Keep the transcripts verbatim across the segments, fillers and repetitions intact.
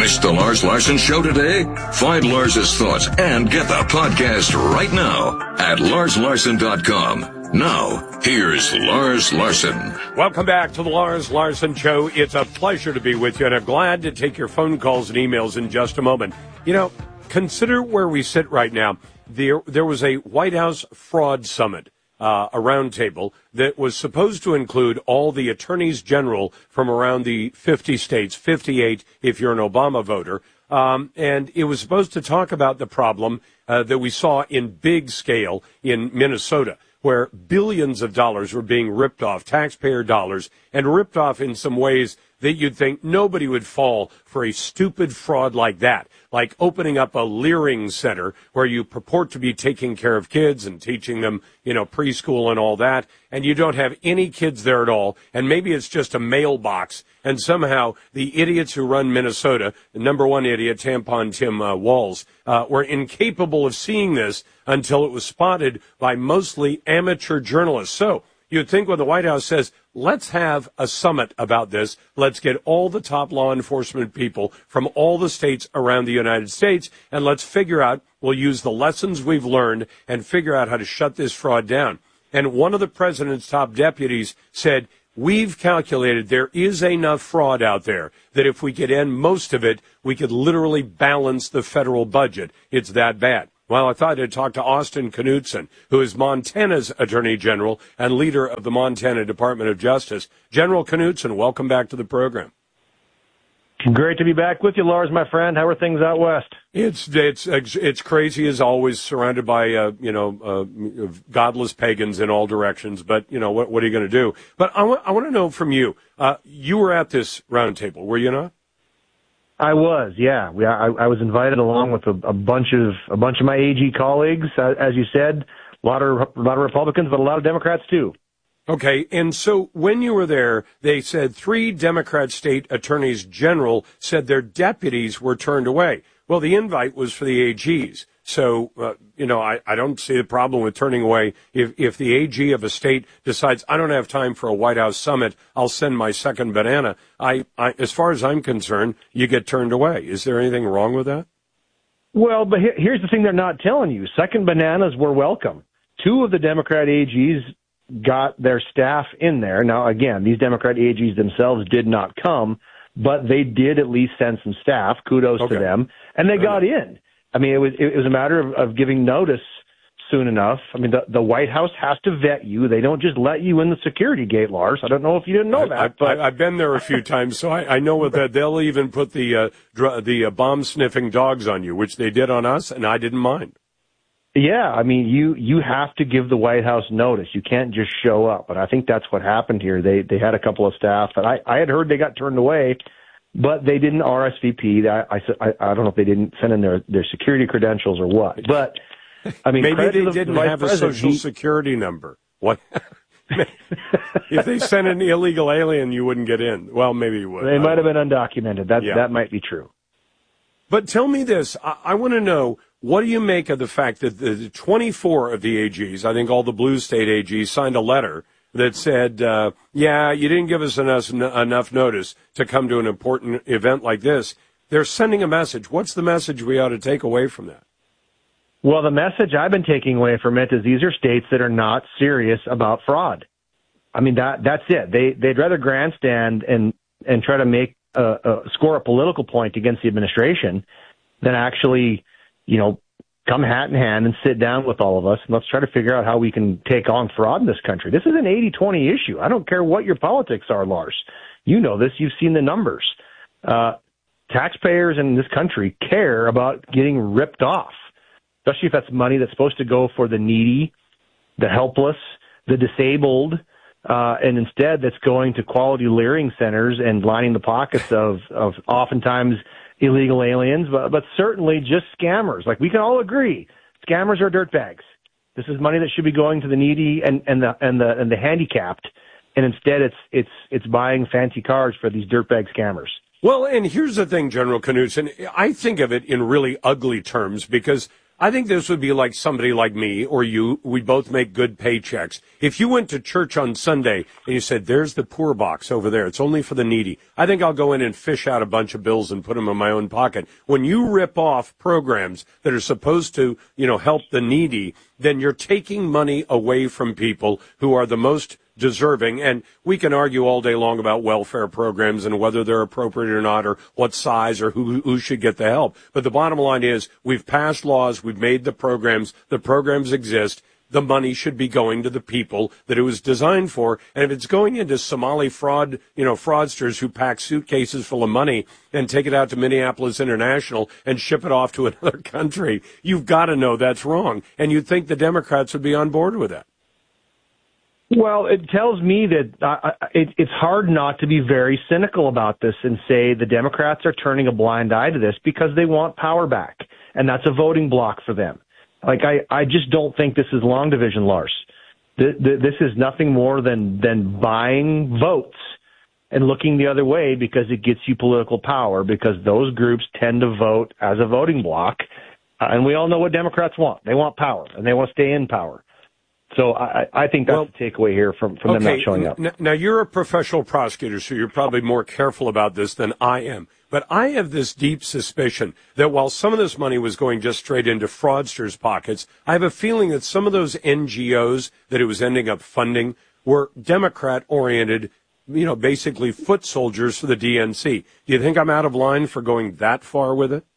Missed the Lars Larson Show today? Find Lars's thoughts and get the podcast right now at lars larson dot com. Now, here's Lars Larson. Welcome back to the Lars Larson Show. It's a pleasure to be with you, and I'm glad to take your phone calls and emails in just a moment. You know, consider where we sit right now. There, there was a White House fraud summit. Uh, a roundtable that was supposed to include all the attorneys general from around the fifty states, fifty-eight if you're an Obama voter. Um, and it was supposed to talk about the problem uh, that we saw in big scale in Minnesota, where billions of dollars were being ripped off, taxpayer dollars, and ripped off in some ways that you'd think nobody would fall for a stupid fraud like that, like opening up a Leering Center where you purport to be taking care of kids and teaching them, you know, preschool and all that, and you don't have any kids there at all, and maybe it's just a mailbox, and somehow the idiots who run Minnesota, the number one idiot, Tampon Tim uh, Walz, uh, were incapable of seeing this until it was spotted by mostly amateur journalists. So you'd think when the White House says, let's have a summit about this, let's get all the top law enforcement people from all the states around the United States, and let's figure out, we'll use the lessons we've learned and figure out how to shut this fraud down. And one of the president's top deputies said, we've calculated there is enough fraud out there that if we could end most of it, we could literally balance the federal budget. It's that bad. Well, I thought I'd talk to Austin Knudsen, who is Montana's Attorney General and leader of the Montana Department of Justice. General Knudsen, welcome back to the program. Great to be back with you, Lars, my friend. How are things out west? It's it's it's crazy as always, surrounded by uh, you know uh, godless pagans in all directions. But you know what? What are you going to do? But I want I want to know from you. Uh, you were at this roundtable, were you not? I was, yeah. We, I, I was invited along with a, a bunch of a bunch of my A G colleagues, uh, as you said. A lot of a lot of Republicans, but a lot of Democrats too. Okay, and so when you were there, they said three Democrat state attorneys general said their deputies were turned away. Well, the invite was for the A Gs. So, uh, you know, I, I don't see the problem with turning away. If, if the A G of a state decides, I don't have time for a White House summit, I'll send my second banana. I, I, as far as I'm concerned, you get turned away. Is there anything wrong with that? Well, but here, here's the thing they're not telling you. Second bananas were welcome. Two of the Democrat A Gs got their staff in there. Now, again, these Democrat A Gs themselves did not come, but they did at least send some staff. Kudos okay. to them. And they got in. I mean, it was it was a matter of, of giving notice soon enough. I mean, the, the White House has to vet you. They don't just let you in the security gate, Lars. I don't know if you didn't know I, that. I, but I, I've been there a few times, so I, I know what that. They'll even put the uh, dr- the uh, bomb-sniffing dogs on you, which they did on us, and I didn't mind. Yeah, I mean, you you have to give the White House notice. You can't just show up. And I think that's what happened here. They they had a couple of staff, and I, I had heard they got turned away, but they didn't R S V P. I, I, I don't know if they didn't send in their, their security credentials or what. But, I mean, maybe they the didn't have a social he, security number. What? If they sent an illegal alien, you wouldn't get in. Well, maybe you would. They might have been undocumented. That yeah. that might be true. But tell me this. I, I want to know, what do you make of the fact that the twenty-four of the A Gs, I think all the blue state A Gs, signed a letter that said, uh, yeah, you didn't give us enough, enough notice to come to an important event like this. They're sending a message. What's the message we ought to take away from that? Well, the message I've been taking away from it is these are states that are not serious about fraud. I mean, that that's it. They, they'd rather grandstand and, and try to make a, a score a political point against the administration than actually, you know, come hat in hand and sit down with all of us, and let's try to figure out how we can take on fraud in this country. This is an eighty twenty issue. I don't care what your politics are, Lars. You know this. You've seen the numbers. Uh, taxpayers in this country care about getting ripped off, especially if that's money that's supposed to go for the needy, the helpless, the disabled, uh, and instead that's going to quality Leering centers and lining the pockets of, of oftentimes illegal aliens, but, but certainly just scammers. Like, we can all agree, scammers are dirtbags. This is money that should be going to the needy and, and the and the and the handicapped, and instead it's it's it's buying fancy cars for these dirtbag scammers. Well, and here's the thing, General Knudsen. I think of it in really ugly terms because I think this would be like somebody like me or you. We both make good paychecks. If you went to church on Sunday and you said, there's the poor box over there, it's only for the needy, I think I'll go in and fish out a bunch of bills and put them in my own pocket. When you rip off programs that are supposed to, you know, help the needy, then you're taking money away from people who are the most deserving. And we can argue all day long about welfare programs and whether they're appropriate or not, or what size, or who, who should get the help. But the bottom line is we've passed laws, we've made the programs, the programs exist. The money should be going to the people that it was designed for. And if it's going into Somali fraud, you know, fraudsters who pack suitcases full of money and take it out to Minneapolis International and ship it off to another country, you've got to know that's wrong. And you'd think the Democrats would be on board with that. Well, it tells me that uh, it, it's hard not to be very cynical about this and say the Democrats are turning a blind eye to this because they want power back, and that's a voting block for them. Like, I, I just don't think this is long division, Lars. The, the, this is nothing more than, than buying votes and looking the other way because it gets you political power, because those groups tend to vote as a voting block. Uh, and we all know what Democrats want. They want power, and they want to stay in power. So I, I think that's well, the takeaway here from, from okay, them not showing up. N- now, you're a professional prosecutor, so you're probably more careful about this than I am. But I have this deep suspicion that while some of this money was going just straight into fraudsters' pockets, I have a feeling that some of those N G Os that it was ending up funding were Democrat-oriented, you know, basically foot soldiers for the D N C. Do you think I'm out of line for going that far with it?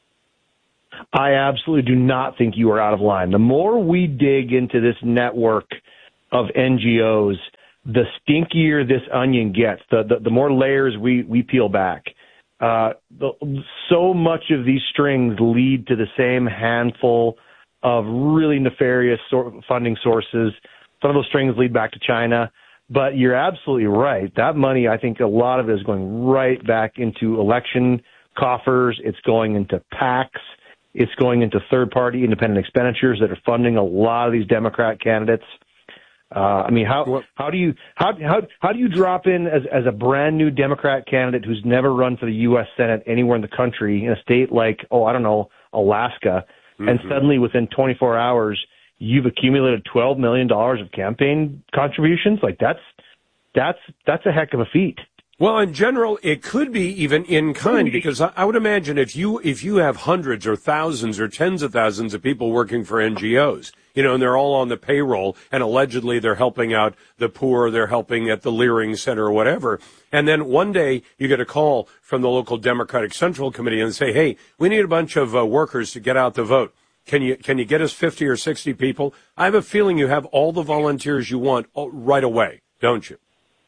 I absolutely do not think you are out of line. The more we dig into this network of N G Os, the stinkier this onion gets, the, the, the more layers we, we peel back. Uh, the, so much of these strings lead to the same handful of really nefarious sort funding sources. Some of those strings lead back to China. But you're absolutely right. That money, I think a lot of it is going right back into election coffers. It's going into PACs. It's going into third-party independent expenditures that are funding a lot of these Democrat candidates. Uh, I mean, how how do you how how how do you drop in as as a brand new Democrat candidate who's never run for the U S Senate anywhere in the country in a state like, oh, I don't know, Alaska, mm-hmm. and suddenly within twenty-four hours you've accumulated twelve million dollars of campaign contributions? Like that's that's that's a heck of a feat. Well, in general, it could be even in kind, because I, I would imagine if you if you have hundreds or thousands or tens of thousands of people working for N G Os, you know, and they're all on the payroll, and allegedly they're helping out the poor, they're helping at the Leering Center or whatever, and then one day you get a call from the local Democratic Central Committee and say, hey, we need a bunch of uh, workers to get out the vote. Can you can you get us fifty or sixty people? I have a feeling you have all the volunteers you want right away, don't you?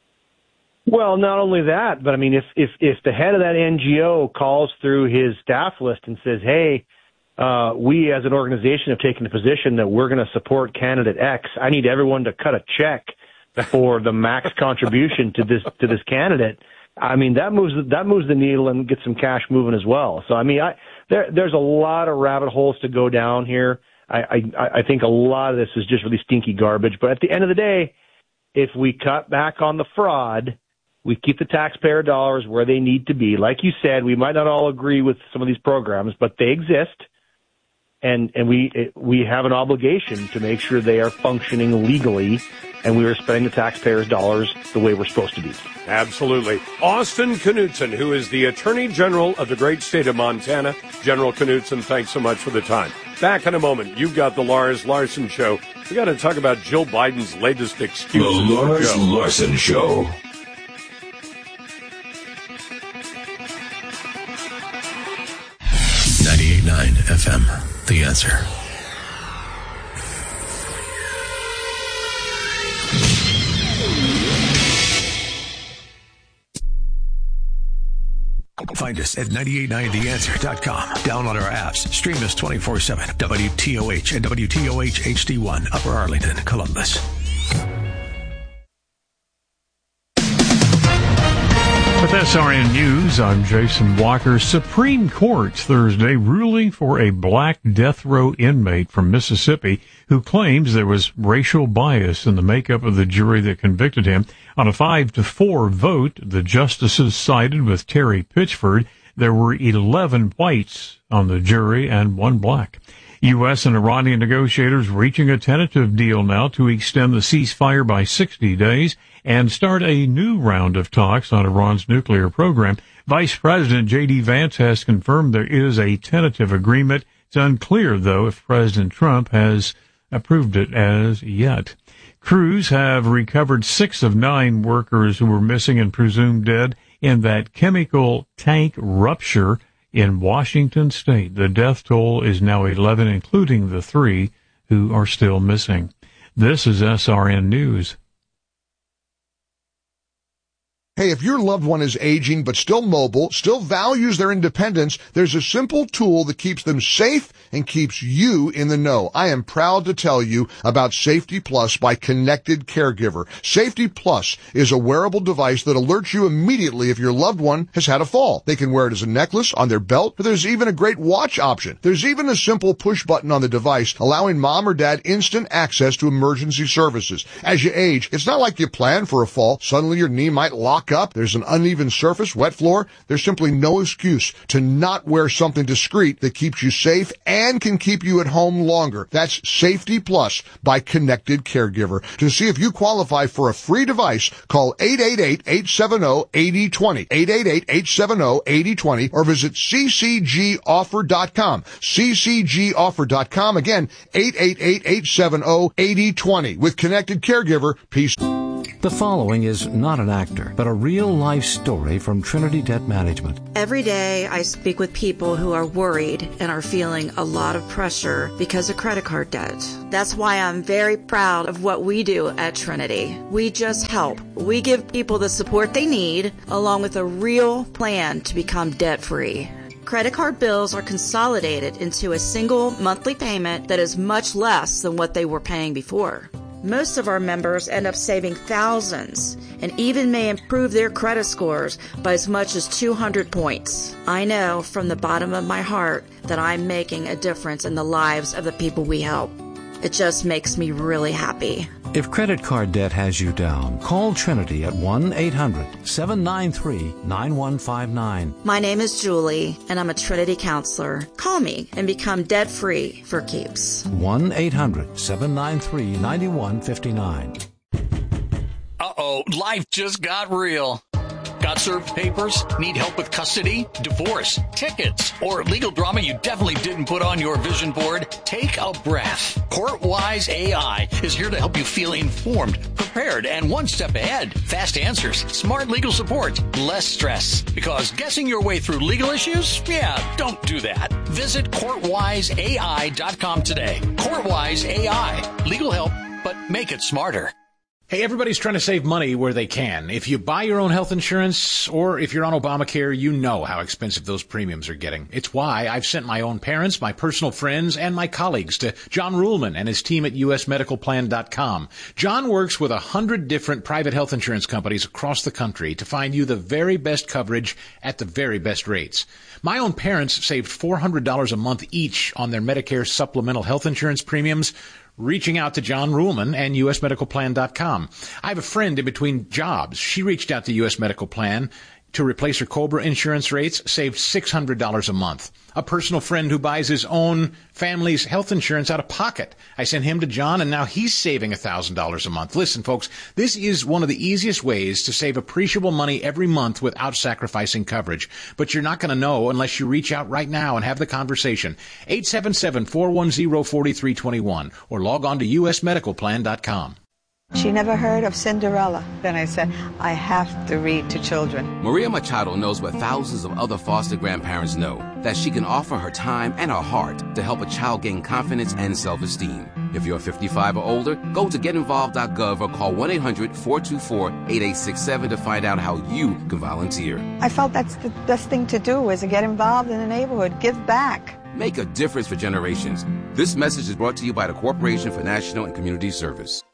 Well, not only that, but I mean, if, if, if the head of that N G O calls through his staff list and says, hey, uh, we as an organization have taken the position that we're going to support candidate X, I need everyone to cut a check for the max contribution to this, to this candidate. I mean, that moves, that moves the needle and gets some cash moving as well. So, I mean, I, there, there's a lot of rabbit holes to go down here. I, I, I think a lot of this is just really stinky garbage, but at the end of the day, if we cut back on the fraud, we keep the taxpayer dollars where they need to be. Like you said, we might not all agree with some of these programs, but they exist, and and we we have an obligation to make sure they are functioning legally, and we are spending the taxpayers' dollars the way we're supposed to be. Absolutely. Austin Knudsen, who is the Attorney General of the great state of Montana. General Knudsen, thanks so much for the time. Back in a moment. You've got the Lars Larson Show. We got to talk about Joe Biden's latest excuses. The Lars Larson Show. ninety-eight point nine F M, The Answer. Find us at nine eight nine the answer dot com. Download our apps. Stream us twenty-four seven. W T O H and W T O H H D one, Upper Arlington, Columbus. With S R N News, I'm Jason Walker. Supreme Court Thursday ruling for a black death row inmate from Mississippi who claims there was racial bias in the makeup of the jury that convicted him. On a five to four vote, the justices sided with Terry Pitchford. There were eleven whites on the jury and one black. U S and Iranian negotiators reaching a tentative deal now to extend the ceasefire by sixty days and start a new round of talks on Iran's nuclear program. Vice President J D Vance has confirmed there is a tentative agreement. It's unclear, though, if President Trump has approved it as yet. Crews have recovered six of nine workers who were missing and presumed dead in that chemical tank rupture in Washington State. The death toll is now eleven, including the three who are still missing. This is S R N News. Hey, if your loved one is aging but still mobile, still values their independence, there's a simple tool that keeps them safe and keeps you in the know. I am proud to tell you about Safety Plus by Connected Caregiver. Safety Plus is a wearable device that alerts you immediately if your loved one has had a fall. They can wear it as a necklace, on their belt, but there's even a great watch option. There's even a simple push button on the device allowing mom or dad instant access to emergency services. As you age, it's not like you plan for a fall. Suddenly your knee might lock up, there's an uneven surface, wet floor. There's simply no excuse to not wear something discreet that keeps you safe and can keep you at home longer. That's Safety Plus by Connected Caregiver. To see if you qualify for a free device, call eight eight eight, eight seven zero, eight zero two zero, eight eight eight, eight seven zero, eight zero two zero, or visit c c g offer dot com, c c g offer dot com. Again, eight eight eight, eight seven zero, eight zero two zero. With Connected Caregiver, peace. The following is not an actor, but a real-life story from Trinity Debt Management. Every day I speak with people who are worried and are feeling a lot of pressure because of credit card debt. That's why I'm very proud of what we do at Trinity. We just help. We give people the support they need, along with a real plan to become debt-free. Credit card bills are consolidated into a single monthly payment that is much less than what they were paying before. Most of our members end up saving thousands and even may improve their credit scores by as much as two hundred points. I know from the bottom of my heart that I'm making a difference in the lives of the people we help. It just makes me really happy. If credit card debt has you down, call Trinity at one eight hundred, seven nine three, nine one five nine. My name is Julie, and I'm a Trinity counselor. Call me and become debt-free for keeps. one eight hundred, seven nine three, nine one five nine. Uh-oh, life just got real. Got served papers? Need help with custody, divorce, tickets, or legal drama you definitely didn't put on your vision board? Take a breath. CourtWise A I is here to help you feel informed, prepared, and one step ahead. Fast answers, smart legal support, less stress. Because guessing your way through legal issues? Yeah, don't do that. Visit court wise A I dot com today. CourtWise A I. Legal help, but make it smarter. Hey, everybody's trying to save money where they can. If you buy your own health insurance or if you're on Obamacare, you know how expensive those premiums are getting. It's why I've sent my own parents, my personal friends, and my colleagues to John Ruhlman and his team at U S medical plan dot com. John works with a hundred different private health insurance companies across the country to find you the very best coverage at the very best rates. My own parents saved four hundred dollars a month each on their Medicare supplemental health insurance premiums, reaching out to John Ruhlman and U S medical plan dot com. I have a friend in between jobs. She reached out to U S Medical Plan to replace her COBRA insurance rates, saved six hundred dollars a month. A personal friend who buys his own family's health insurance out of pocket. I sent him to John, and now he's saving one thousand dollars a month. Listen, folks, this is one of the easiest ways to save appreciable money every month without sacrificing coverage. But you're not going to know unless you reach out right now and have the conversation. eight seven seven, four one zero, four three two one or log on to U S medical plan dot com. She never heard of Cinderella. Then I said, I have to read to children. Maria Machado knows what thousands of other foster grandparents know, that she can offer her time and her heart to help a child gain confidence and self-esteem. If you're fifty-five or older, go to get involved dot gov or call one eight hundred, four two four, eight eight six seven to find out how you can volunteer. I felt that's the best thing to do, is to get involved in the neighborhood, give back. Make a difference for generations. This message is brought to you by the Corporation for National and Community Service.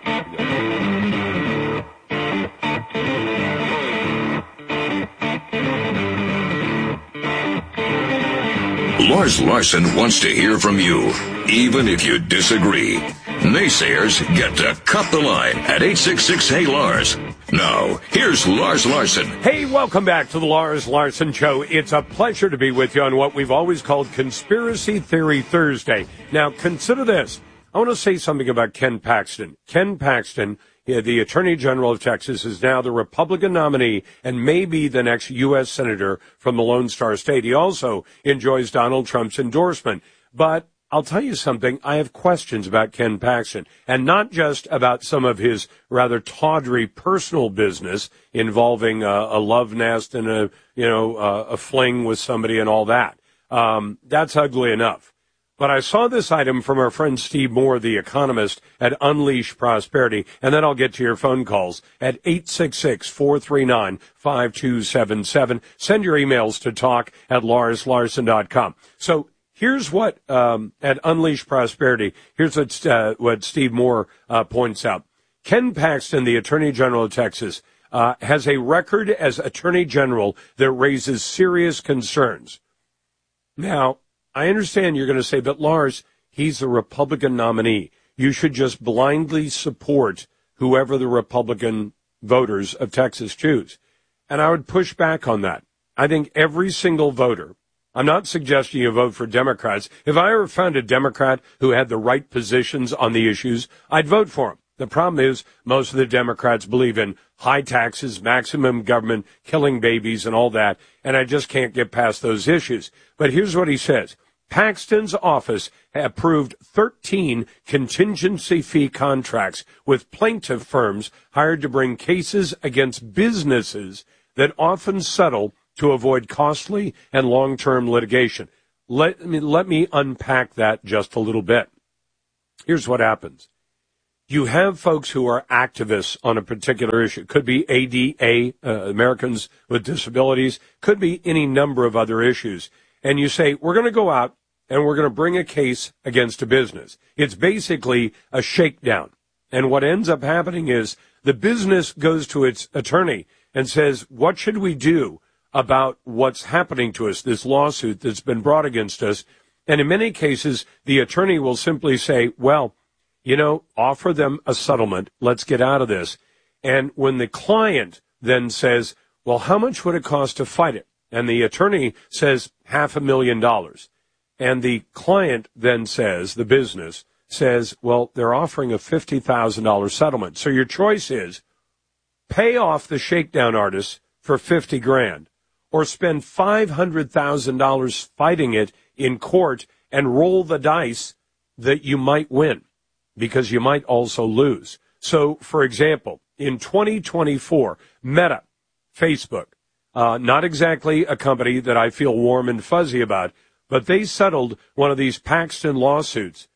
Lars Larson wants to hear from you, even if you disagree. Naysayers get to cut the line at eight six six, Hey Lars. Now, here's Lars Larson. Hey, welcome back to the Lars Larson Show. It's a pleasure to be with you on what we've always called Conspiracy Theory Thursday. Now, consider this. I want to say something about Ken Paxton. Ken Paxton, the Attorney General of Texas, is now the Republican nominee and may be the next U S Senator from the Lone Star State. He also enjoys Donald Trump's endorsement. But I'll tell you something, I have questions about Ken Paxton, and not just about some of his rather tawdry personal business involving a, a love nest and a, you know, a, a fling with somebody and all that. Um, that's ugly enough. But I saw this item from our friend Steve Moore, the economist, at Unleash Prosperity, and then I'll get to your phone calls at eight six six, four three nine, five two seven seven. Send your emails to talk at lars larson dot com. So, here's what, um, at Unleash Prosperity, here's what, uh, what Steve Moore uh, points out. Ken Paxton, the Attorney General of Texas, uh, has a record as Attorney General that raises serious concerns. Now, I understand you're going to say, but Lars, he's a Republican nominee. You should just blindly support whoever the Republican voters of Texas choose. And I would push back on that. I think every single voter, I'm not suggesting you vote for Democrats. If I ever found a Democrat who had the right positions on the issues, I'd vote for him. The problem is most of the Democrats believe in high taxes, maximum government, killing babies, and all that, and I just can't get past those issues. But here's what he says. Paxton's office approved thirteen contingency fee contracts with plaintiff firms hired to bring cases against businesses that often settle to avoid costly and long-term litigation. Let me, let me unpack that just a little bit. Here's what happens. You have folks who are activists on a particular issue. Could be A D A, uh, Americans with Disabilities, could be any number of other issues. And you say, we're going to go out and we're going to bring a case against a business. It's basically a shakedown. And what ends up happening is the business goes to its attorney and says, what should we do about what's happening to us, this lawsuit that's been brought against us? And in many cases, the attorney will simply say, well, you know, offer them a settlement. Let's get out of this. And when the client then says, well, how much would it cost to fight it? And the attorney says half a million dollars. And the client then says, the business says, well, they're offering a fifty thousand dollars settlement. So your choice is pay off the shakedown artists for fifty grand or spend five hundred thousand dollars fighting it in court and roll the dice that you might win because you might also lose. So, for example, in twenty twenty-four, Meta, Facebook, uh, not exactly a company that I feel warm and fuzzy about, but they settled one of these Paxton lawsuits,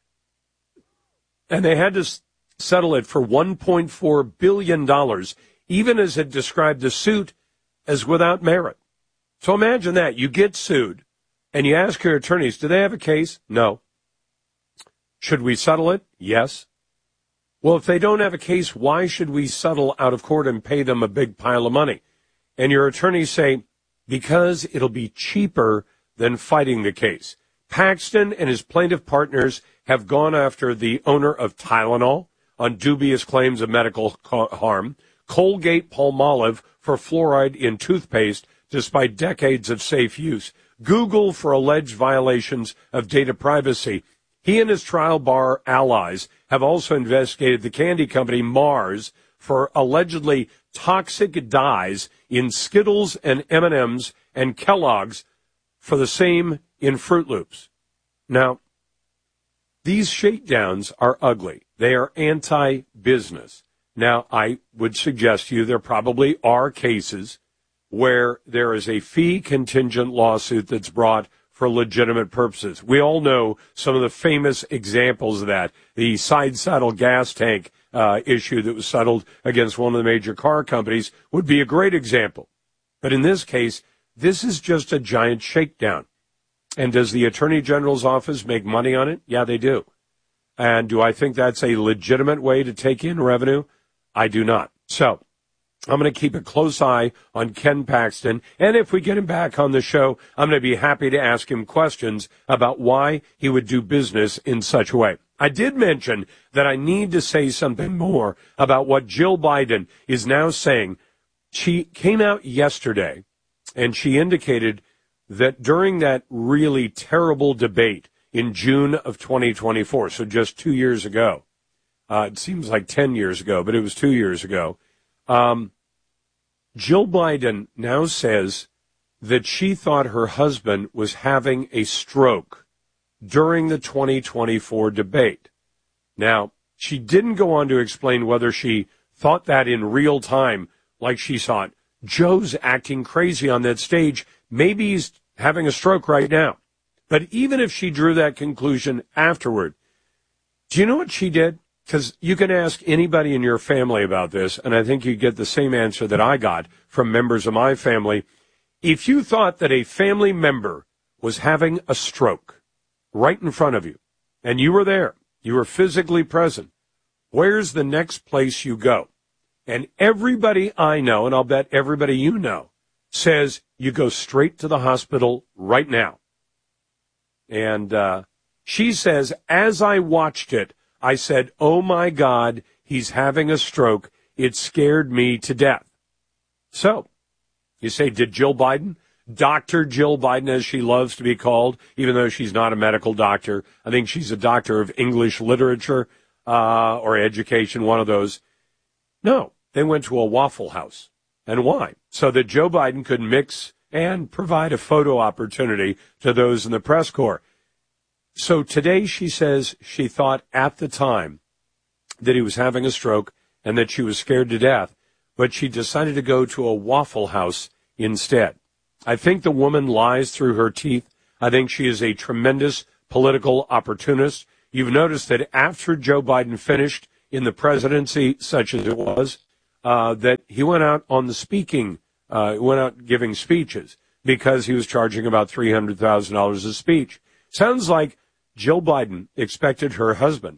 and they had to s- settle it for one point four billion dollars, even as it described the suit as without merit. So imagine that. You get sued, and you ask your attorneys, do they have a case? No. Should we settle it? Yes. Well, if they don't have a case, why should we settle out of court and pay them a big pile of money? And your attorneys say, because it'll be cheaper than fighting the case. Paxton and his plaintiff partners have gone after the owner of Tylenol on dubious claims of medical harm, Colgate-Palmolive for fluoride in toothpaste despite decades of safe use, Google for alleged violations of data privacy. He and his trial bar allies have also investigated the candy company Mars for allegedly toxic dyes in Skittles and M and M's and Kellogg's for the same in Fruit Loops. Now, these shakedowns are ugly. They are anti-business. Now, I would suggest to you there probably are cases where there is a fee contingent lawsuit that's brought for legitimate purposes. We all know some of the famous examples of that. The side saddle gas tank uh, issue that was settled against one of the major car companies would be a great example. But in this case, this is just a giant shakedown. And does the Attorney General's office make money on it? Yeah, they do. And do I think that's a legitimate way to take in revenue? I do not. So I'm going to keep a close eye on Ken Paxton, and if we get him back on the show, I'm going to be happy to ask him questions about why he would do business in such a way. I did mention that I need to say something more about what Jill Biden is now saying. She came out yesterday, and she indicated that during that really terrible debate in June of twenty twenty-four, so just two years ago, uh, it seems like ten years ago, but it was two years ago, um, Jill Biden now says that she thought her husband was having a stroke during the twenty twenty-four debate. Now, she didn't go on to explain whether she thought that in real time, like she thought, Joe's acting crazy on that stage. Maybe he's having a stroke right now. But even if she drew that conclusion afterward, do you know what she did? Because you can ask anybody in your family about this, and I think you get the same answer that I got from members of my family. If you thought that a family member was having a stroke right in front of you, and you were there, you were physically present, where's the next place you go? And everybody I know, and I'll bet everybody you know, says you go straight to the hospital right now. And uh, she says, as I watched it, I said, oh, my God, he's having a stroke. It scared me to death. So, you say, did Jill Biden, Doctor Jill Biden, as she loves to be called, even though she's not a medical doctor, I think she's a doctor of English literature uh, or education, one of those. No, they went to a Waffle House. And why? So that Joe Biden could mix and provide a photo opportunity to those in the press corps. So today she says she thought at the time that he was having a stroke and that she was scared to death, but she decided to go to a Waffle House instead. I think the woman lies through her teeth. I think she is a tremendous political opportunist. You've noticed that after Joe Biden finished in the presidency, such as it was, uh, that he went out on the speaking, uh, went out giving speeches because he was charging about three hundred thousand dollars a speech. Sounds like Jill Biden expected her husband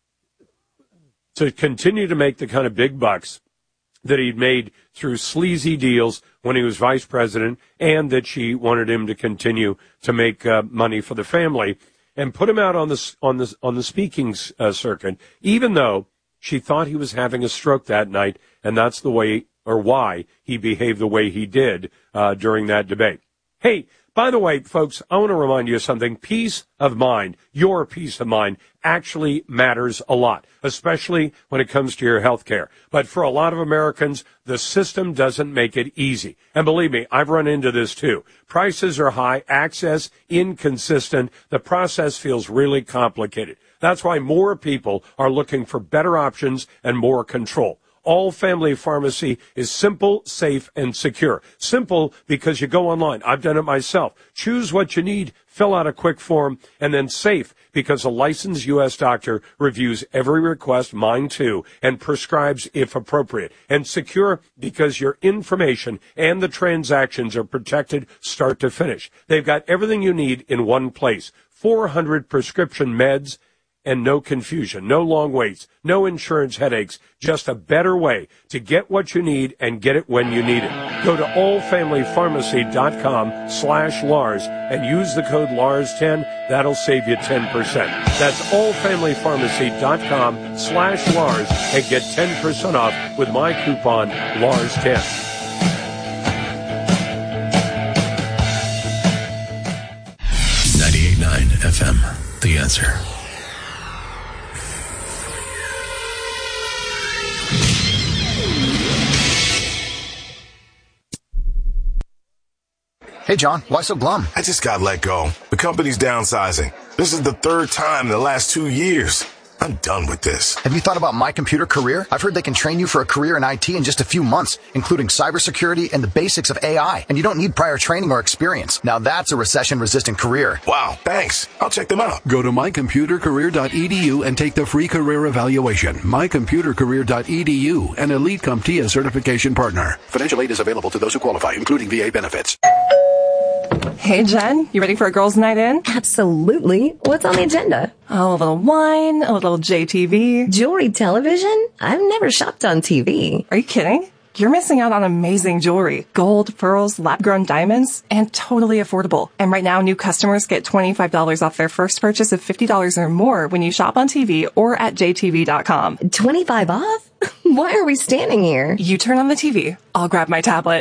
to continue to make the kind of big bucks that he'd made through sleazy deals when he was vice president, and that she wanted him to continue to make uh, money for the family, and put him out on the on the on the speaking uh, circuit, even though she thought he was having a stroke that night, and that's the way or why he behaved the way he did uh, during that debate. Hey, by the way, folks, I want to remind you of something. Peace of mind, your peace of mind, actually matters a lot, especially when it comes to your health care. But for a lot of Americans, the system doesn't make it easy. And believe me, I've run into this too. Prices are high, access inconsistent. The process feels really complicated. That's why more people are looking for better options and more control. All Family Pharmacy is simple, safe, and secure. Simple because you go online. I've done it myself. Choose what you need, fill out a quick form, and then safe because a licensed U S doctor reviews every request, mine too, and prescribes if appropriate. And secure because your information and the transactions are protected start to finish. They've got everything you need in one place. four hundred prescription meds, and no confusion, no long waits, no insurance headaches, just a better way to get what you need and get it when you need it. Go to all family pharmacy dot com slash Lars and use the code Lars ten. That'll save you ten percent. That's all family pharmacy dot com slash Lars and get ten percent off with my coupon Lars ten. ninety-eight point nine F M, The Answer. Hey, John, why so glum? I just got let go. The company's downsizing. This is the third time in the last two years. I'm done with this. Have you thought about My Computer Career? I've heard they can train you for a career in I T in just a few months, including cybersecurity and the basics of A I. And you don't need prior training or experience. Now that's a recession-resistant career. Wow, thanks. I'll check them out. Go to my computer career dot e d u and take the free career evaluation. my computer career dot e d u, an Elite CompTIA certification partner. Financial aid is available to those who qualify, including V A benefits. Hey, Jen, you ready for a girls' night in? Absolutely. What's on the agenda? Oh, a little wine, a little J T V. Jewelry television? I've never shopped on T V. Are you kidding? You're missing out on amazing jewelry, gold, pearls, lab-grown diamonds, and totally affordable. And right now, new customers get twenty-five dollars off their first purchase of fifty dollars or more when you shop on T V or at J T V dot com. twenty-five off? Why are we standing here? You turn on the T V. I'll grab my tablet.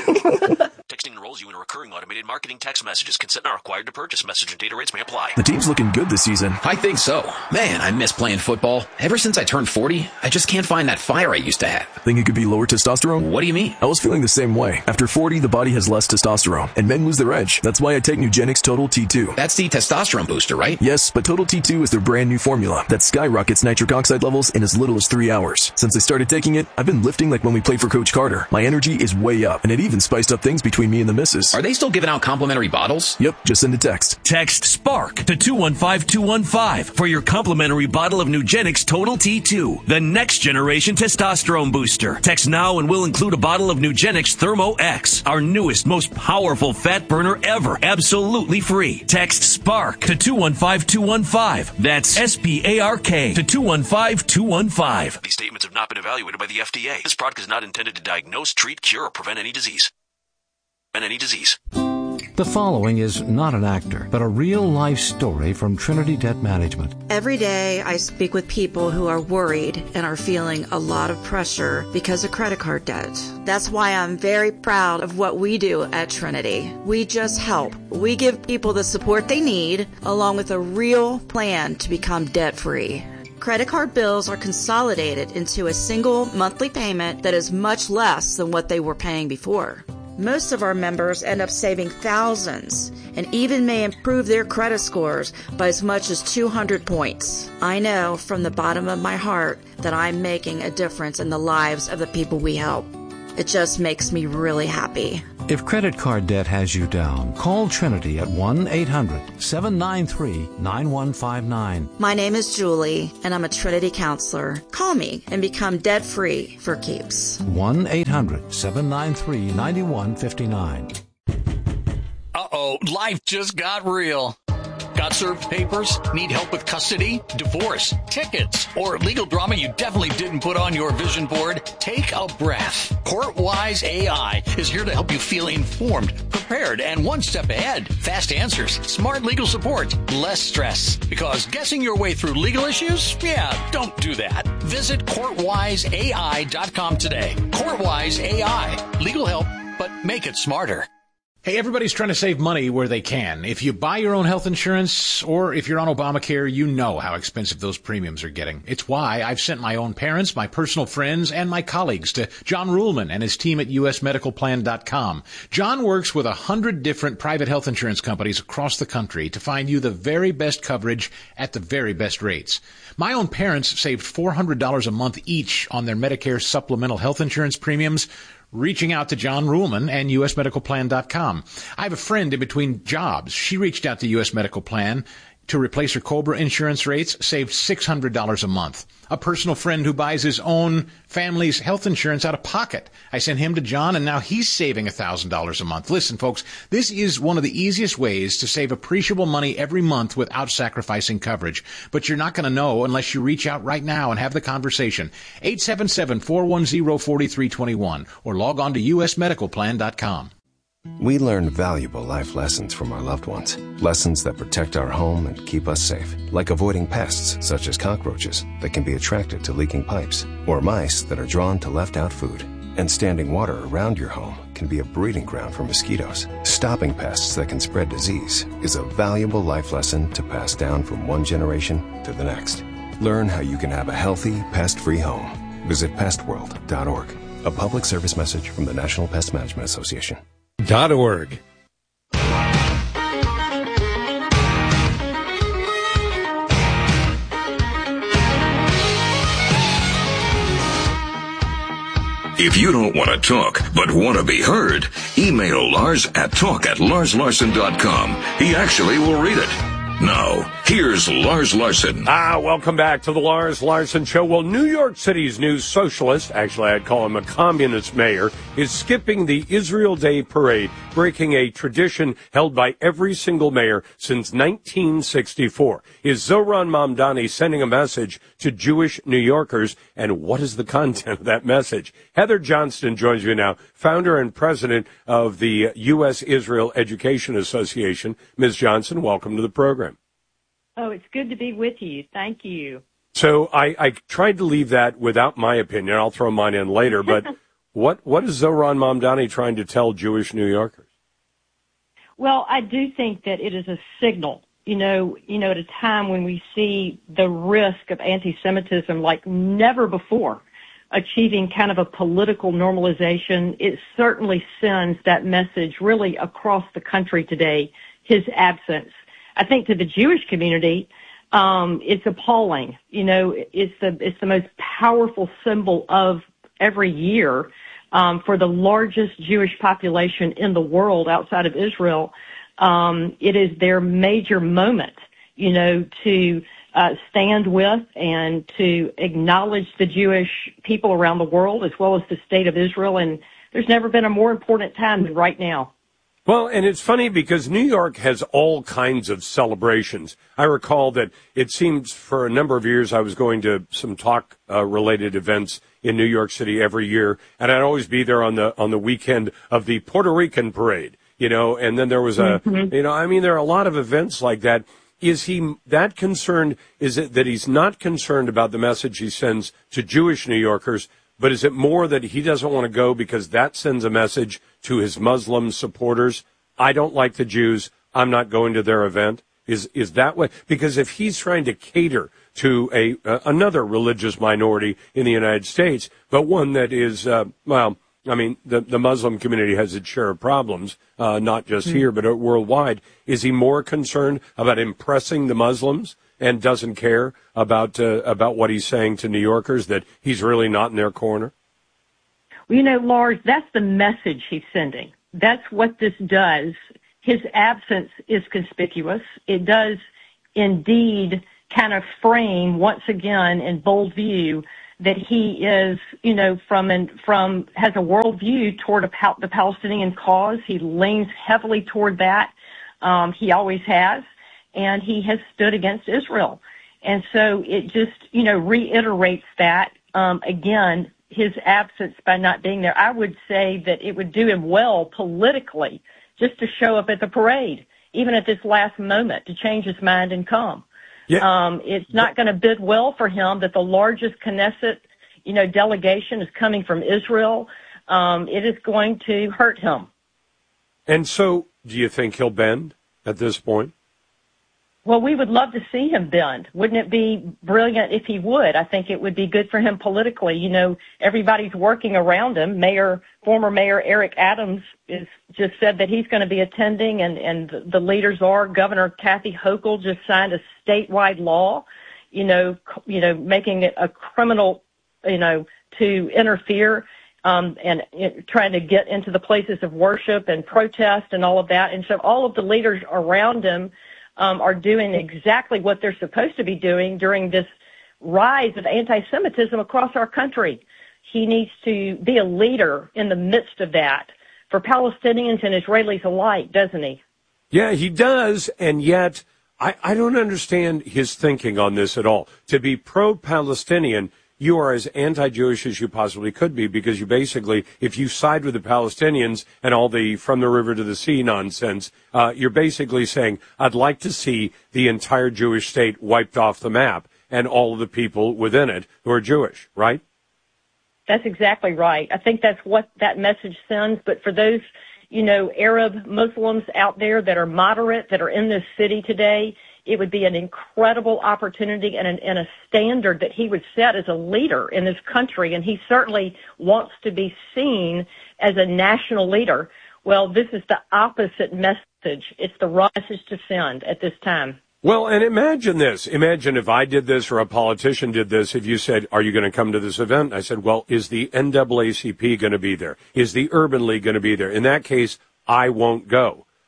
Texting enrolls you in a recurring automated marketing text messages. Consent not required to purchase. Message and data rates may apply. The team's looking good this season. I think so. Man, I miss playing football. Ever since I turned forty, I just can't find that fire I used to have. Think it could be lower testosterone? What do you mean? I was feeling the same way. After forty, the body has less testosterone, and men lose their edge. That's why I take Nugenix Total T two. That's the testosterone booster, right? Yes, but Total T two is their brand new formula that skyrockets nitric oxide levels in as little as three hours. Since I started taking it, I've been lifting like when we played for Coach Carter. My energy is way up, and it even spiced up things between me and the missus. Are they still giving out complimentary bottles? Yep, just send a text. Text SPARK to two one five two one five for your complimentary bottle of Nugenix Total T two, the next generation testosterone booster. Text now and we'll include a bottle of Nugenix Thermo X, our newest, most powerful fat burner ever, absolutely free. Text SPARK to two one five two one five. That's S P A R K to two one five two one five. These statements have not been evaluated by the F D A. This product is not intended to diagnose, treat, cure, or prevent any disease. And any disease. The following is not an actor, but a real-life story from Trinity Debt Management. Every day I speak with people who are worried and are feeling a lot of pressure because of credit card debt. That's why I'm very proud of what we do at Trinity. We just help. We give people the support they need, along with a real plan to become debt-free. Credit card bills are consolidated into a single monthly payment that is much less than what they were paying before. Most of our members end up saving thousands and even may improve their credit scores by as much as two hundred points. I know from the bottom of my heart that I'm making a difference in the lives of the people we help. It just makes me really happy. If credit card debt has you down, call Trinity at one eight hundred seven nine three nine one five nine. My name is Julie, and I'm a Trinity counselor. Call me and become debt-free for keeps. one eight hundred seven nine three nine one five nine. Uh-oh, life just got real. Got served papers? Need help with custody, divorce, tickets, or legal drama you definitely didn't put on your vision board? Take a breath. CourtWise A I is here to help you feel informed, prepared, and one step ahead. Fast answers, smart legal support, less stress. Because guessing your way through legal issues? Yeah, don't do that. Visit court wise A I dot com today. CourtWise A I. Legal help, but make it smarter. Hey, everybody's trying to save money where they can. If you buy your own health insurance or if you're on Obamacare, you know how expensive those premiums are getting. It's why I've sent my own parents, my personal friends, and my colleagues to John Ruhlman and his team at U S medical plan dot com. John works with a hundred different private health insurance companies across the country to find you the very best coverage at the very best rates. My own parents saved four hundred dollars a month each on their Medicare supplemental health insurance premiums, reaching out to John Ruhlman and U S medical plan dot com. I have a friend in between jobs. She reached out to U S Medical Plan to replace her COBRA insurance rates, saved six hundred dollars a month. A personal friend who buys his own family's health insurance out of pocket. I sent him to John, and now he's saving one thousand dollars a month. Listen, folks, this is one of the easiest ways to save appreciable money every month without sacrificing coverage. But you're not going to know unless you reach out right now and have the conversation. eight seven seven, four one zero, four three two one or log on to U S medical plan dot com. We learn valuable life lessons from our loved ones. Lessons that protect our home and keep us safe. Like avoiding pests such as cockroaches that can be attracted to leaking pipes, or mice that are drawn to left-out food. And standing water around your home can be a breeding ground for mosquitoes. Stopping pests that can spread disease is a valuable life lesson to pass down from one generation to the next. Learn how you can have a healthy, pest-free home. Visit pest world dot org. A public service message from the National Pest Management Association. Dot org. If you don't want to talk, but want to be heard, email Lars at talk at lars larson dot com. He actually will read it. Now, here's Lars Larson. Ah, welcome back to the Lars Larson Show. Well, New York City's new socialist, actually I'd call him a communist mayor, is skipping the Israel Day parade, breaking a tradition held by every single mayor since nineteen sixty-four. Is Zohran Mamdani sending a message to Jewish New Yorkers, and what is the content of that message? Heather Johnston joins me now, founder and president of the U S Israel Education Association. Miz Johnson, welcome to the program. Oh, it's good to be with you. Thank you. So I, I tried to leave that without my opinion. I'll throw mine in later. But what what is Zohran Mamdani trying to tell Jewish New Yorkers? Well, I do think that it is a signal. You know, you know, at a time when we see the risk of anti-Semitism like never before, achieving kind of a political normalization, it certainly sends that message really across the country today, his absence. I think to the Jewish community, um, it's appalling. You know, it's the it's the most powerful symbol of every year um, for the largest Jewish population in the world outside of Israel. Um, it is their major moment, you know, to uh, stand with and to acknowledge the Jewish people around the world as well as the state of Israel. And there's never been a more important time than right now. Well, and it's funny because New York has all kinds of celebrations. I recall that it seems for a number of years I was going to some talk-related uh, events in New York City every year, and I'd always be there on the on the weekend of the Puerto Rican parade, you know, and then there was a, mm-hmm. you know, I mean, there are a lot of events like that. Is he that concerned? Is it that he's not concerned about the message he sends to Jewish New Yorkers, but is it more that he doesn't want to go because that sends a message to his Muslim supporters? I don't like the Jews. I'm not going to their event. Is is that way? Because if he's trying to cater to a uh, another religious minority in the United States, but one that is, uh, well, I mean, the, the Muslim community has its share of problems, uh, not just mm-hmm. here, but worldwide. Is he more concerned about impressing the Muslims and doesn't care about uh, about what he's saying to New Yorkers, that he's really not in their corner? Well, you know, Lars, that's the message he's sending. That's what this does. His absence is conspicuous. It does indeed kind of frame once again in bold view that he is, you know, from and from has a worldview toward a, the Palestinian cause. He leans heavily toward that. Um, he always has, and he has stood against Israel. And so it just, you know, reiterates that um, again. His absence by not being there. I would say that it would do him well politically just to show up at the parade, even at this last moment, to change his mind and come. Yeah. Um, it's not going to bid well for him that the largest Knesset, you know, delegation is coming from Israel. Um, it is going to hurt him. And so, do you think he'll bend at this point? Well, we would love to see him bend. Wouldn't it be brilliant if he would? I think it would be good for him politically. You know, everybody's working around him. Mayor, former Mayor Eric Adams is just said that he's going to be attending, and, and the leaders are. Governor Kathy Hochul just signed a statewide law, you know, you know, making it a criminal, you know, to interfere um, and it, trying to get into the places of worship and protest and all of that. And so all of the leaders around him Um, are doing exactly what they're supposed to be doing during this rise of anti-Semitism across our country. He needs to be a leader in the midst of that for Palestinians and Israelis alike, doesn't he? Yeah, he does, and yet I, I don't understand his thinking on this at all. To be pro-Palestinian, you are as anti-Jewish as you possibly could be, because you basically, if you side with the Palestinians and all the from the river to the sea nonsense, uh, you're basically saying, I'd like to see the entire Jewish state wiped off the map and all of the people within it who are Jewish, right? That's exactly right. I think that's what that message sends. But for those, you know, Arab Muslims out there that are moderate, that are in this city today, it would be an incredible opportunity and, an, and a standard that he would set as a leader in this country. And he certainly wants to be seen as a national leader. Well, this is the opposite message. It's the wrong message to send at this time. Well, and imagine this. Imagine if I did this or a politician did this. If you said, are you going to come to this event? I said, well, is the N double A C P going to be there? Is the Urban League going to be there? In that case, I won't go.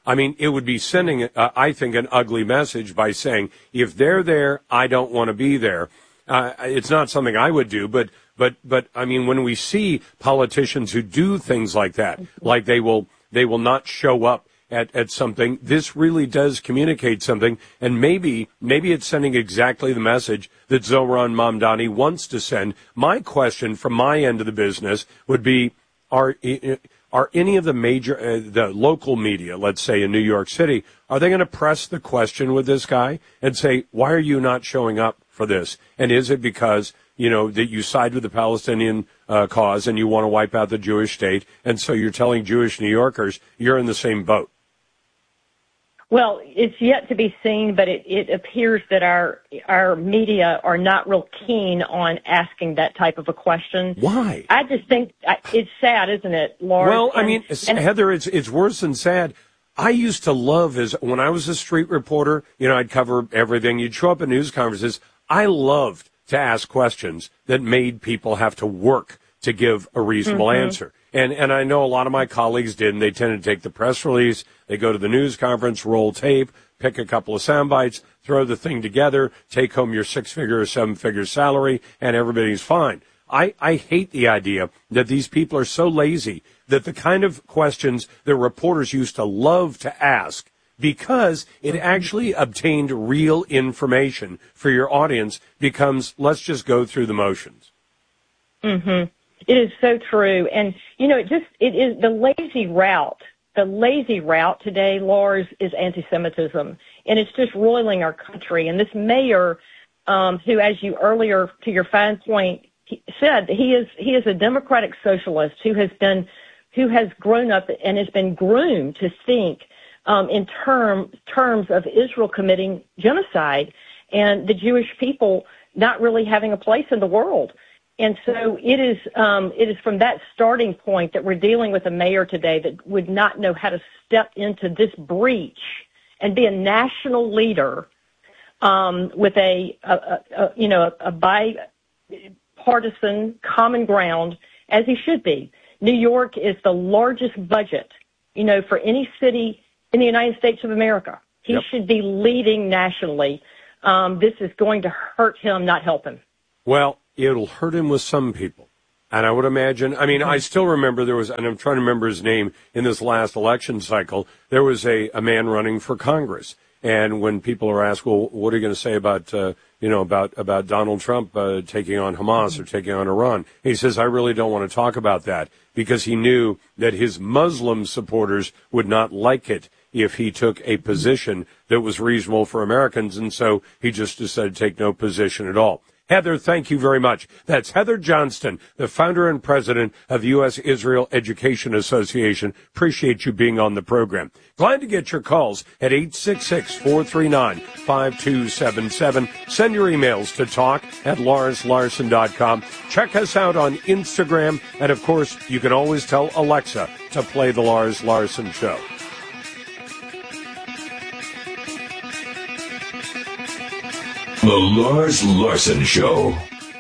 I mean, it would be sending, uh, I think, an ugly message by saying, if they're there, I don't want to be there. Uh, it's not something I would do, but, but, but, I mean, when we see politicians who do things like that, like they will, they will not show up at, at something, this really does communicate something, and maybe, maybe it's sending exactly the message that Zohran Mamdani wants to send. My question from my end of the business would be, are, are any of the major, uh, the local media, let's say in New York City, are they going to press the question with this guy and say, why are you not showing up for this? And is it because, you know, that you side with the Palestinian uh, cause and you want to wipe out the Jewish state, and so you're telling Jewish New Yorkers you're in the same boat? Well, it's yet to be seen, but it, it appears that our our media are not real keen on asking that type of a question. Why? I just think it's sad, isn't it, Laura? Well, and, I mean, and, Heather, it's it's worse than sad. I used to love, as when I was a street reporter, you know, I'd cover everything. You'd show up at news conferences. I loved to ask questions that made people have to work to give a reasonable mm-hmm. answer. And and I know a lot of my colleagues did, and they tend to take the press release, they go to the news conference, roll tape, pick a couple of sound bites, throw the thing together, take home your six-figure or seven-figure salary, and everybody's fine. I, I hate the idea that these people are so lazy that the kind of questions that reporters used to love to ask, because it actually obtained real information for your audience, becomes, let's just go through the motions. Mm-hmm. It is so true. And, you know, it just, it is the lazy route. The lazy route today, Lars, is anti-Semitism. And it's just roiling our country. And this mayor, um, who, as you earlier, to your fine point, he said, he is, he is a democratic socialist who has been, who has grown up and has been groomed to think, um, in term, terms of Israel committing genocide and the Jewish people not really having a place in the world. And so it is, um, it is from that starting point that we're dealing with a mayor today that would not know how to step into this breach and be a national leader, um, with a, a, a you know, a, a bipartisan common ground, as he should be. New York is the largest budget, you know, for any city in the United States of America. He yep. should be leading nationally. Um, this is going to hurt him, not help him. Well, it'll hurt him with some people. And I would imagine, I mean, I still remember there was, and I'm trying to remember his name, in this last election cycle, there was a, a man running for Congress. And when people are asked, well, what are you going to say about, uh, you know, about, about Donald Trump uh, taking on Hamas or taking on Iran? He says, I really don't want to talk about that, because he knew that his Muslim supporters would not like it if he took a position that was reasonable for Americans. And so he just decided to take no position at all. Heather, thank you very much. That's Heather Johnston, the founder and president of U S Israel Education Association. Appreciate you being on the program. Glad to get your calls at eight six six, four three nine, five two seven seven. Send your emails to talk at lars larson dot com. Check us out on Instagram. And, of course, you can always tell Alexa to play The Lars Larson Show. The Lars Larson Show.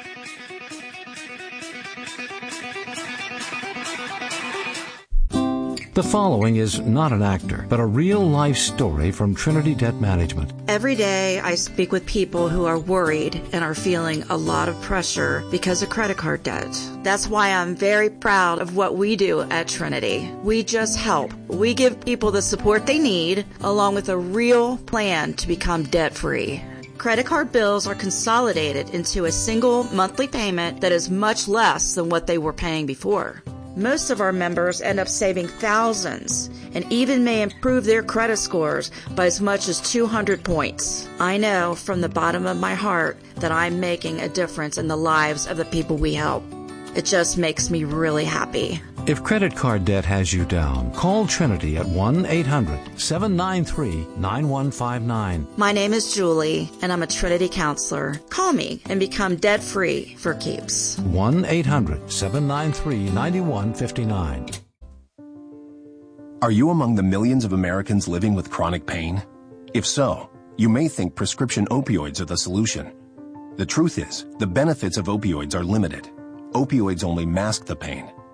The following is not an actor, but a real-life story from Trinity Debt Management. Every day I speak with people who are worried and are feeling a lot of pressure because of credit card debt. That's why I'm very proud of what we do at Trinity. We just help. We give people the support they need, along with a real plan to become debt-free. Credit card bills are consolidated into a single monthly payment that is much less than what they were paying before. Most of our members end up saving thousands and even may improve their credit scores by as much as two hundred points. I know from the bottom of my heart that I'm making a difference in the lives of the people we help. It just makes me really happy. If credit card debt has you down, call Trinity at one eight hundred, seven nine three, nine one five nine. My name is Julie, and I'm a Trinity counselor. Call me and become debt-free for keeps. one eight hundred, seven nine three, nine one five nine. Are you among the millions of Americans living with chronic pain? If so, you may think prescription opioids are the solution. The truth is, the benefits of opioids are limited. Opioids only mask the pain.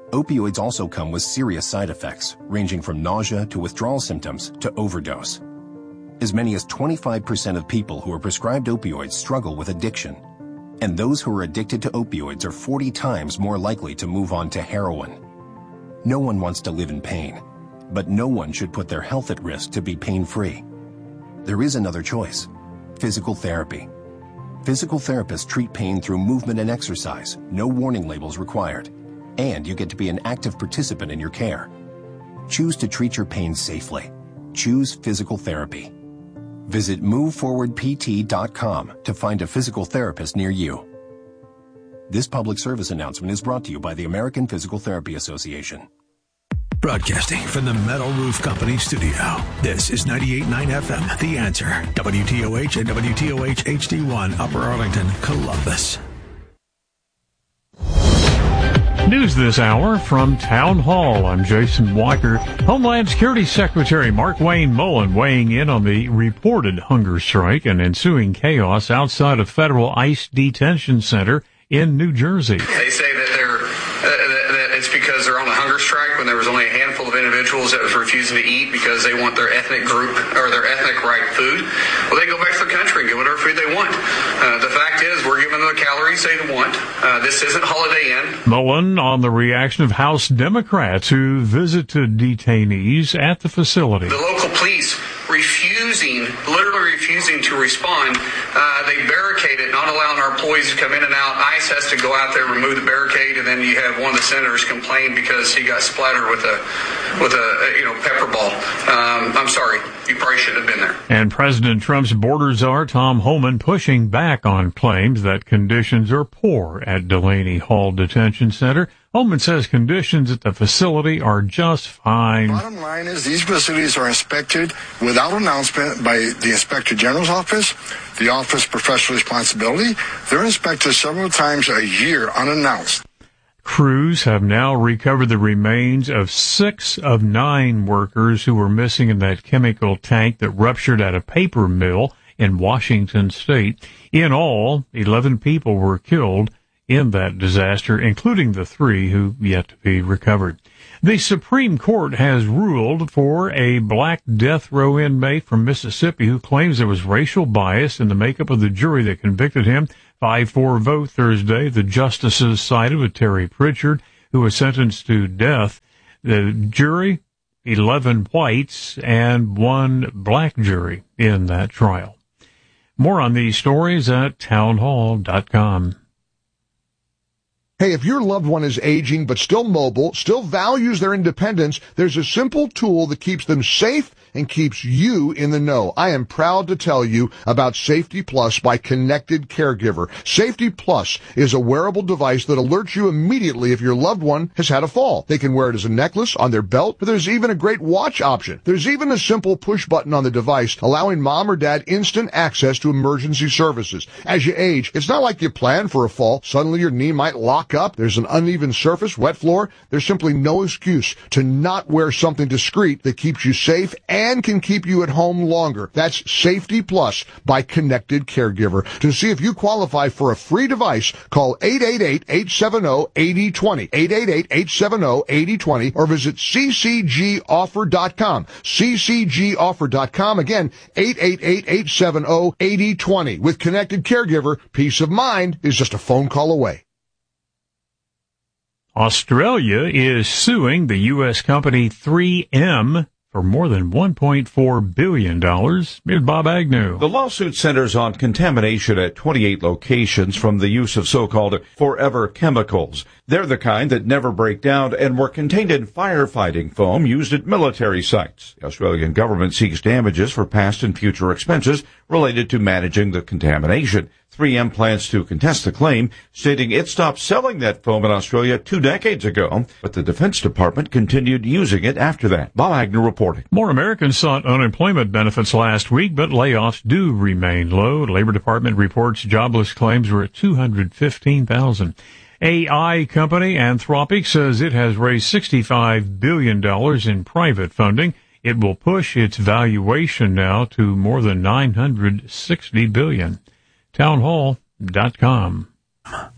Opioids also come with serious side effects, ranging from nausea to withdrawal symptoms to overdose. As many as twenty-five percent of people who are prescribed opioids struggle with addiction. And those who are addicted to opioids are forty times more likely to move on to heroin. No one wants to live in pain, but no one should put their health at risk to be pain-free. There is another choice: physical therapy. Physical therapists treat pain through movement and exercise, no warning labels required, and you get to be an active participant in your care. Choose to treat your pain safely. Choose physical therapy. Visit move forward p t dot com to find a physical therapist near you. This public service announcement is brought to you by the American Physical Therapy Association. Broadcasting from the Metal Roof Company studio, this is ninety-eight point nine F M, The Answer, W T O H and W T O H H D one, Upper Arlington, Columbus. News this hour from Town Hall. I'm Jason Walker. Homeland Security Secretary Markwayne Mullin weighing in on the reported hunger strike and ensuing chaos outside a federal ICE detention center in New Jersey. They say that they're uh, that it's because they're on a hunger strike when there was only a handful of individuals that was refusing to eat because they want their ethnic group or their ethnic right food. Well, they go back to the country and get whatever food they want. Uh, the fact is, we're giving them the calories they want. Uh, this isn't Holiday Inn. Mullen on the reaction of House Democrats who visited detainees at the facility. The local police refusing, literally refusing to respond. Uh, they barricade it, not allowing our employees to come in and out. ICE has to go out there, remove the barricade, and then you have one of the senators complain because he got splattered with a with a you know pepper ball. Um, I'm sorry, you probably shouldn't have been there. And President Trump's border czar Tom Homan pushing back on claims that conditions are poor at Delaney Hall Detention Center. Homan says conditions at the facility are just fine. Bottom line is these facilities are inspected without announcement by the Inspector General's office, the Office of Professional Responsibility. They're inspected several times a year unannounced. Crews have now recovered the remains of six of nine workers who were missing in that chemical tank that ruptured at a paper mill in Washington State. In all, eleven people were killed in that disaster, including the three who yet to be recovered. The Supreme Court has ruled for a black death row inmate from Mississippi who claims there was racial bias in the makeup of the jury that convicted him. five four vote Thursday. The justices sided with Terry Pritchard, who was sentenced to death. The jury, eleven whites and one black jury in that trial. More on these stories at townhall dot com. Hey, if your loved one is aging but still mobile, still values their independence, there's a simple tool that keeps them safe and keeps you in the know. I am proud to tell you about Safety Plus by Connected Caregiver. Safety Plus is a wearable device that alerts you immediately if your loved one has had a fall. They can wear it as a necklace, on their belt, but there's even a great watch option. There's even a simple push button on the device allowing mom or dad instant access to emergency services. As you age, it's not like you planned for a fall. Suddenly your knee might lock up. There's an uneven surface, wet floor. There's simply no excuse to not wear something discreet that keeps you safe and and can keep you at home longer. That's Safety Plus by Connected Caregiver. To see if you qualify for a free device, call eight eight eight, eight seven zero, eight zero two zero, eight eight eight, eight seven zero, eight zero two zero, or visit c c g offer dot com. c c g offer dot com. Again, eight eight eight, eight seven zero, eight zero two zero. With Connected Caregiver, peace of mind is just a phone call away. Australia is suing the U S company three M for more than one point four billion dollars. Here's Bob Agnew. The lawsuit centers on contamination at twenty-eight locations from the use of so-called forever chemicals. They're the kind that never break down and were contained in firefighting foam used at military sites. The Australian government seeks damages for past and future expenses related to managing the contamination. three M plans to contest the claim, stating it stopped selling that foam in Australia two decades ago, but the Defense Department continued using it after that. Bob Agnew reporting. More Americans sought unemployment benefits last week, but layoffs do remain low. The Labor Department reports jobless claims were at two hundred fifteen thousand. A I company Anthropic says it has raised sixty-five billion dollars in private funding. It will push its valuation now to more than nine hundred sixty billion dollars. townhall dot com.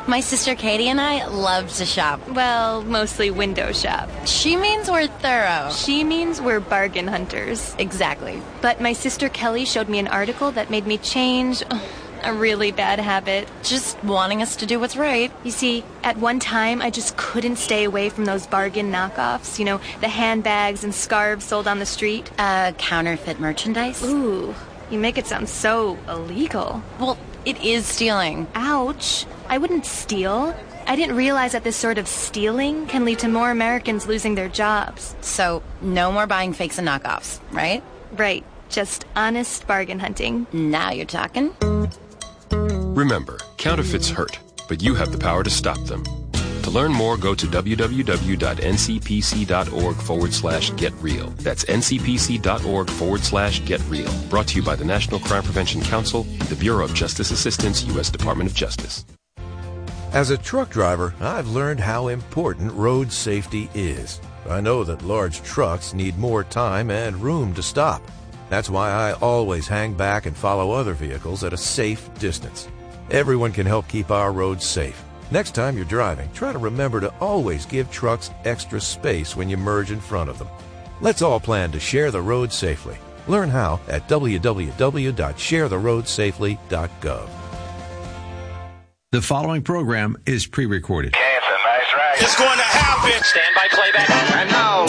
My sister Katie and I love to shop. Well, mostly window shop. She means we're thorough. She means we're bargain hunters. Exactly. But my sister Kelly showed me an article that made me change oh, a really bad habit. Just wanting us to do what's right. You see, at one time, I just couldn't stay away from those bargain knockoffs. You know, the handbags and scarves sold on the street. Uh, counterfeit merchandise? Ooh, you make it sound so illegal. Well, it is stealing. Ouch. I wouldn't steal. I didn't realize that this sort of stealing can lead to more Americans losing their jobs. So, no more buying fakes and knockoffs, right? Right. Just honest bargain hunting. Now you're talking. Remember, counterfeits hurt, but you have the power to stop them. To learn more, go to www.ncpc.org forward slash get real. That's ncpc.org forward slash get real. Brought to you by the National Crime Prevention Council, the Bureau of Justice Assistance, U S Department of Justice. As a truck driver, I've learned how important road safety is. I know that large trucks need more time and room to stop. That's why I always hang back and follow other vehicles at a safe distance. Everyone can help keep our roads safe. Next time you're driving, try to remember to always give trucks extra space when you merge in front of them. Let's all plan to share the road safely. Learn how at w w w dot share the road safely dot gov. The following program is pre-recorded. Okay, it's a nice ride. It's going to happen. Stand by playback. And now,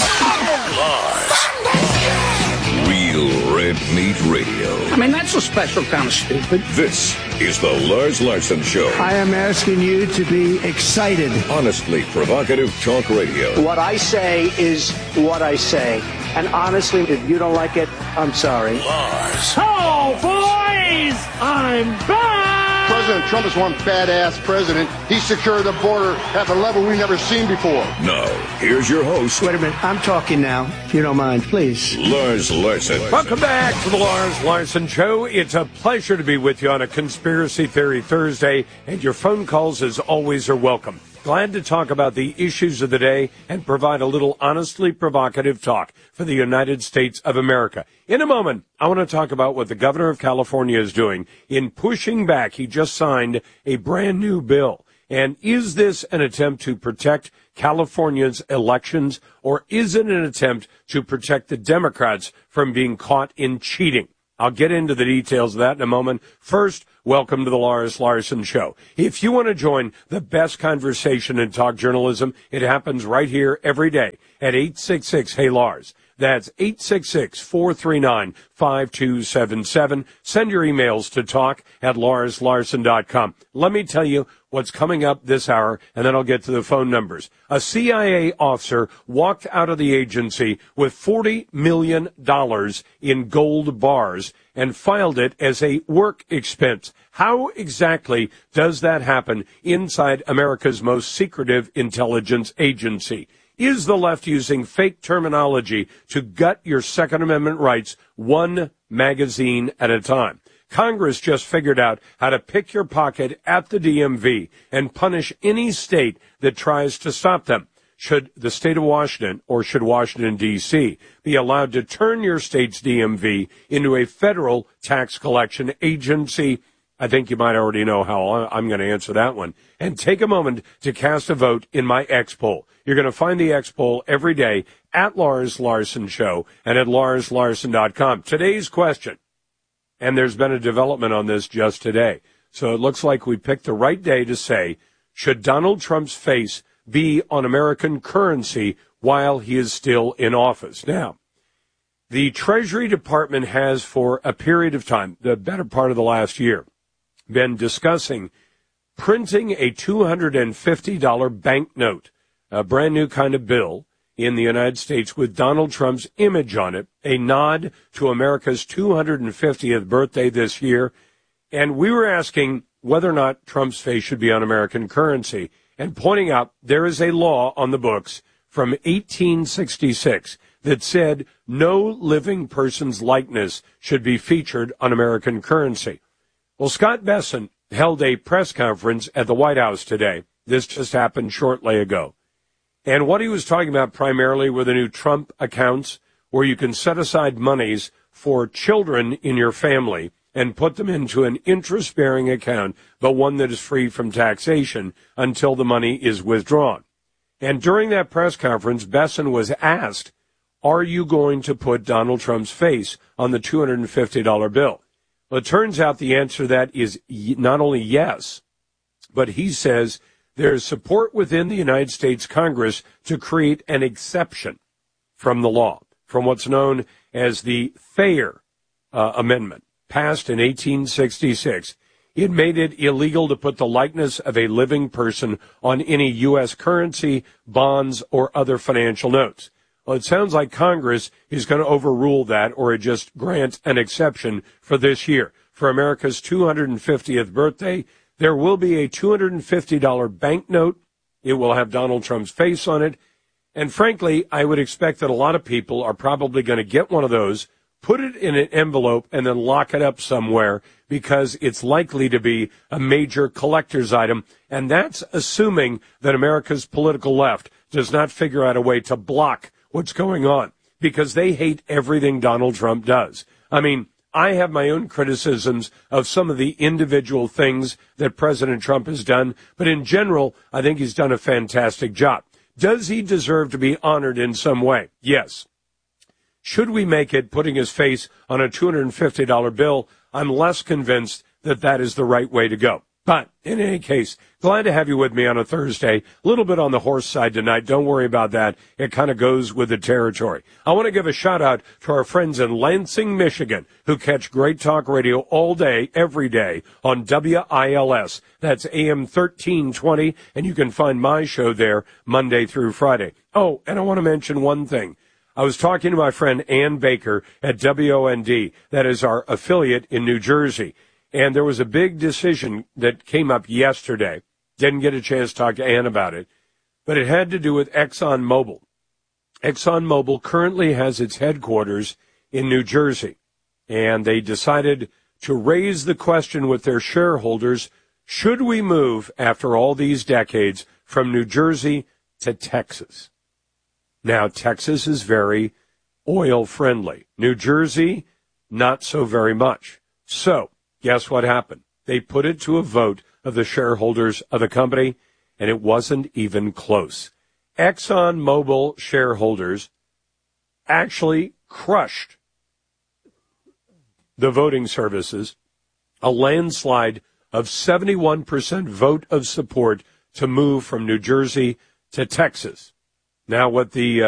Lars. Real Red Meat Radio. I mean, that's a special kind of stupid. This is the Lars Larson Show. I am asking you to be excited. Honestly provocative talk radio. What I say is what I say. And honestly, if you don't like it, I'm sorry. Lars. Oh, boys! I'm back! President Trump is one badass president. He secured the border at a level we've never seen before. Now, here's your host. Wait a minute. I'm talking now, if you don't mind, please. Lars Larson. Welcome back to the Lars Larson Show. It's a pleasure to be with you on a Conspiracy Theory Thursday, and your phone calls, as always, are welcome. Glad to talk about the issues of the day and provide a little honestly provocative talk for the United States of America. In a moment, I want to talk about what the governor of California is doing in pushing back. He just signed a brand new bill. And is this an attempt to protect California's elections, or is it an attempt to protect the Democrats from being caught in cheating? I'll get into the details of that in a moment. First, welcome to the Lars Larson Show. If you want to join the best conversation in talk journalism, it happens right here every day at eight six six, hey Lars. That's eight six six, four three nine, five two seven seven. Send your emails to talk at lars larson dot com. Let me tell you what's coming up this hour, and then I'll get to the phone numbers. A C I A officer walked out of the agency with forty million dollars in gold bars and filed it as a work expense. How exactly does that happen inside America's most secretive intelligence agency? Is the left using fake terminology to gut your Second Amendment rights one magazine at a time? Congress just figured out how to pick your pocket at the D M V and punish any state that tries to stop them. Should the state of Washington, or should Washington, D C, be allowed to turn your state's D M V into a federal tax collection agency? I think you might already know how I'm going to answer that one. And take a moment to cast a vote in my X poll. You're going to find the X poll every day at Lars Larson Show and at lars larson dot com. Today's question, and there's been a development on this just today, so it looks like we picked the right day to say, should Donald Trump's face be on American currency while he is still in office? Now, the Treasury Department has for a period of time, the better part of the last year, been discussing printing a two hundred fifty dollars banknote, a brand new kind of bill in the United States with Donald Trump's image on it, a nod to America's two hundred fiftieth birthday this year. And we were asking whether or not Trump's face should be on American currency, and pointing out there is a law on the books from eighteen sixty-six that said no living person's likeness should be featured on American currency. Well, Scott Bessent held a press conference at the White House today. This just happened shortly ago. And what he was talking about primarily were the new Trump accounts, where you can set aside monies for children in your family and put them into an interest-bearing account, but one that is free from taxation until the money is withdrawn. And during that press conference, Bessent was asked, are you going to put Donald Trump's face on the two hundred fifty dollar bill? Well, it turns out the answer to that is not only yes, but he says there is support within the United States Congress to create an exception from the law, from what's known as the Thayer uh, Amendment, passed in eighteen sixty-six. It made it illegal to put the likeness of a living person on any U S currency, bonds, or other financial notes. Well, it sounds like Congress is going to overrule that or just grant an exception for this year. For America's two hundred fiftieth birthday, there will be a two hundred fifty dollar banknote. It will have Donald Trump's face on it. And frankly, I would expect that a lot of people are probably going to get one of those, put it in an envelope, and then lock it up somewhere because it's likely to be a major collector's item. And that's assuming that America's political left does not figure out a way to block what's going on, because they hate everything Donald Trump does. I mean, I have my own criticisms of some of the individual things that President Trump has done, but in general, I think he's done a fantastic job. Does he deserve to be honored in some way? Yes. Should we make it putting his face on a two hundred fifty dollar bill? I'm less convinced that that is the right way to go. But in any case, glad to have you with me on a Thursday. A little bit on the horse side tonight. Don't worry about that. It kind of goes with the territory. I want to give a shout out to our friends in Lansing, Michigan, who catch Great Talk Radio all day, every day on W I L S. That's A M thirteen twenty, and you can find my show there Monday through Friday. Oh, and I want to mention one thing. I was talking to my friend Ann Baker at W O N D, that is our affiliate in New Jersey. And there was a big decision that came up yesterday. Didn't get a chance to talk to Ann about it, but it had to do with ExxonMobil. ExxonMobil currently has its headquarters in New Jersey, and they decided to raise the question with their shareholders, should we move, after all these decades, from New Jersey to Texas? Now, Texas is very oil-friendly. New Jersey, not so very much. So, guess what happened? They put it to a vote of the shareholders of the company, and it wasn't even close. ExxonMobil shareholders actually crushed the voting services, a landslide of seventy-one percent vote of support to move from New Jersey to Texas. Now, what the uh,